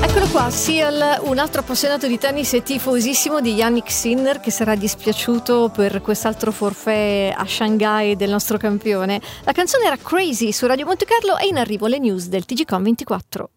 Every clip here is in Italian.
Eccolo qua, Seal, un altro appassionato di tennis e tifosissimo di Jannik Sinner, che sarà dispiaciuto per quest'altro forfait a Shanghai del nostro campione. La canzone era Crazy su Radio Monte Carlo e in arrivo le news del TGcom 24.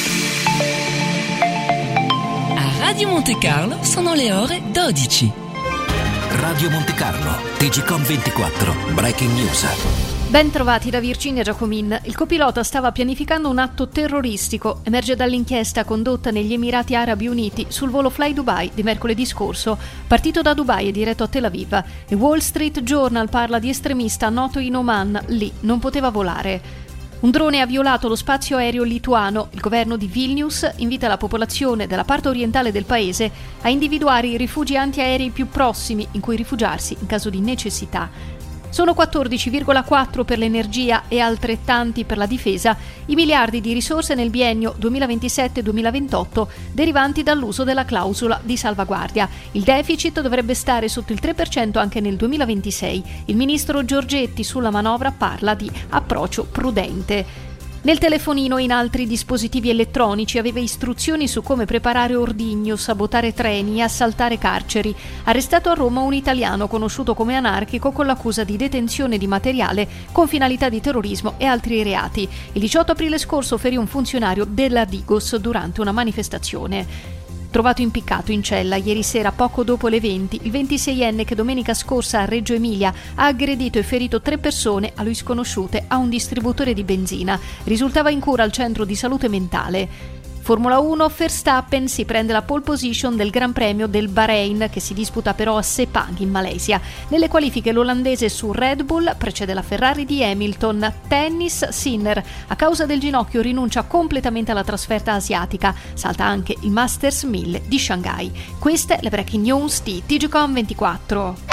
A Radio Monte Carlo sono le ore 12. Radio Monte Carlo, TGcom 24, Breaking News. Ben trovati da Virginia Giacomin. Il copilota stava pianificando un atto terroristico. Emerge dall'inchiesta condotta negli Emirati Arabi Uniti sul volo Fly Dubai di mercoledì scorso, partito da Dubai e diretto a Tel Aviv. Il Wall Street Journal parla di estremista noto in Oman. Lì non poteva volare. Un drone ha violato lo spazio aereo lituano. Il governo di Vilnius invita la popolazione della parte orientale del paese a individuare i rifugi antiaerei più prossimi in cui rifugiarsi in caso di necessità. Sono 14,4 per l'energia e altrettanti per la difesa i miliardi di risorse nel biennio 2027-2028 derivanti dall'uso della clausola di salvaguardia. Il deficit dovrebbe stare sotto il 3% anche nel 2026. Il ministro Giorgetti sulla manovra parla di approccio prudente. Nel telefonino e in altri dispositivi elettronici aveva istruzioni su come preparare ordigno, sabotare treni e assaltare carceri. Arrestato a Roma un italiano conosciuto come anarchico con l'accusa di detenzione di materiale con finalità di terrorismo e altri reati. Il 18 aprile scorso ferì un funzionario della Digos durante una manifestazione. Trovato impiccato in cella ieri sera poco dopo le 20, il 26enne che domenica scorsa a Reggio Emilia ha aggredito e ferito 3 persone a lui sconosciute a un distributore di benzina. Risultava in cura al centro di salute mentale. Formula 1, Verstappen si prende la pole position del Gran Premio del Bahrain, che si disputa però a Sepang in Malesia. Nelle qualifiche l'olandese su Red Bull precede la Ferrari di Hamilton. Tennis, Sinner a causa del ginocchio rinuncia completamente alla trasferta asiatica. Salta anche il Masters 1000 di Shanghai. Queste le breaking news di TGcom 24.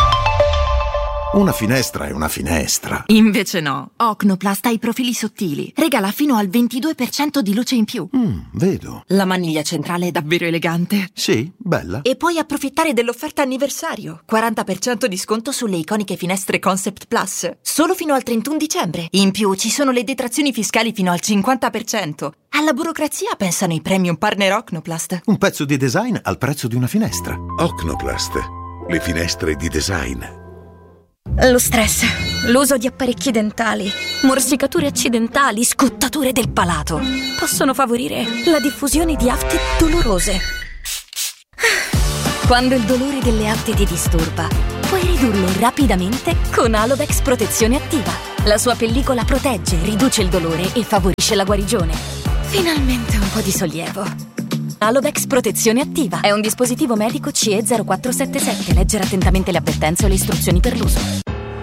Una finestra è una finestra. Invece no. Ocnoplast ha i profili sottili. Regala fino al 22% di luce in più. Vedo. La maniglia centrale è davvero elegante. Sì, bella. E puoi approfittare dell'offerta anniversario. 40% di sconto sulle iconiche finestre Concept Plus. Solo fino al 31 dicembre. In più ci sono le detrazioni fiscali fino al 50%. Alla burocrazia pensano i premium partner Ocnoplast. Un pezzo di design al prezzo di una finestra. Ocnoplast, le finestre di design. Lo stress, l'uso di apparecchi dentali, morsicature accidentali, scottature del palato possono favorire la diffusione di afte dolorose. Quando il dolore delle afte ti disturba, puoi ridurlo rapidamente con Alodex Protezione Attiva. La sua pellicola protegge, riduce il dolore e favorisce la guarigione. Finalmente un po' di sollievo. Alodex Protezione Attiva è un dispositivo medico CE 0477. Leggere attentamente le avvertenze o le istruzioni per l'uso.